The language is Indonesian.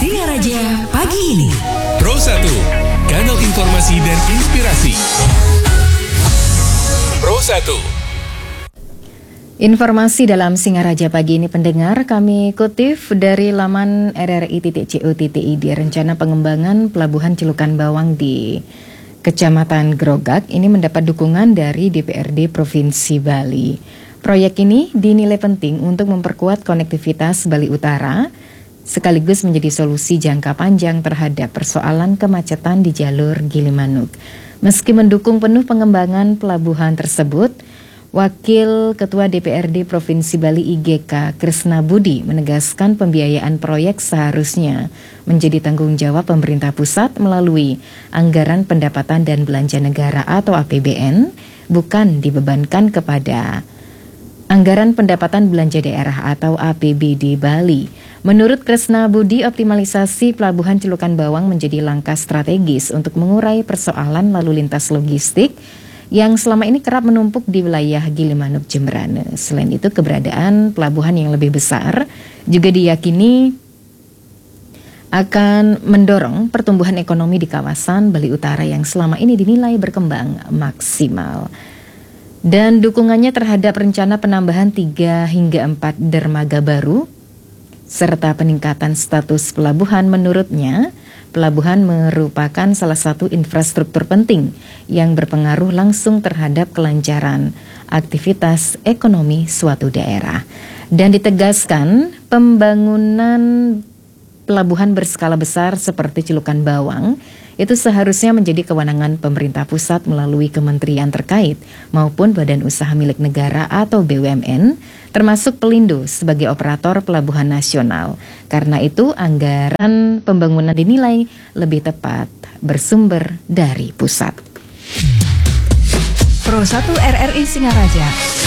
Singaraja pagi ini. Pro 1, kanal informasi dan inspirasi. Pro 1. Informasi dalam Singaraja pagi ini pendengar kami kutip dari laman rri.co.id. Rencana pengembangan Pelabuhan Celukan Bawang di Kecamatan Grogak ini mendapat dukungan dari DPRD Provinsi Bali. Proyek ini dinilai penting untuk memperkuat konektivitas Bali Utara sekaligus menjadi solusi jangka panjang terhadap persoalan kemacetan di jalur Gilimanuk. Meski mendukung penuh pengembangan pelabuhan tersebut, Wakil Ketua DPRD Provinsi Bali IGK Krisna Budi menegaskan pembiayaan proyek seharusnya menjadi tanggung jawab pemerintah pusat melalui Anggaran Pendapatan dan Belanja Negara atau APBN, bukan dibebankan kepada Anggaran Pendapatan Belanja Daerah atau APBD Bali. Menurut Krisna Budi, optimalisasi Pelabuhan Celukan Bawang menjadi langkah strategis untuk mengurai persoalan lalu lintas logistik yang selama ini kerap menumpuk di wilayah Gilimanuk Jemberana. Selain itu, keberadaan pelabuhan yang lebih besar juga diyakini akan mendorong pertumbuhan ekonomi di kawasan Bali Utara yang selama ini dinilai berkembang maksimal. Dan dukungannya terhadap rencana penambahan 3 hingga 4 dermaga baru serta peningkatan status pelabuhan, menurutnya pelabuhan merupakan salah satu infrastruktur penting yang berpengaruh langsung terhadap kelancaran aktivitas ekonomi suatu daerah. Dan ditegaskan pembangunan pelabuhan berskala besar seperti Celukan Bawang itu seharusnya menjadi kewenangan pemerintah pusat melalui kementerian terkait maupun badan usaha milik negara atau BUMN, termasuk Pelindo sebagai operator pelabuhan nasional. Karena itu anggaran pembangunan dinilai lebih tepat bersumber dari pusat. Pro 1 RRI Singaraja.